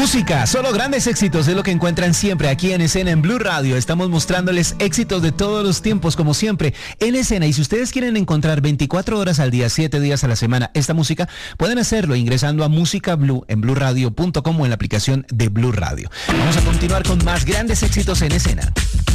Música, solo grandes éxitos es lo que encuentran siempre aquí en Escena en Blue Radio. Estamos mostrándoles éxitos de todos los tiempos, como siempre, en Escena. Y si ustedes quieren encontrar 24 horas al día, 7 días a la semana esta música, pueden hacerlo ingresando a Música Blue en BlueRadio.com o en la aplicación de Blue Radio. Vamos a continuar con más grandes éxitos en Escena.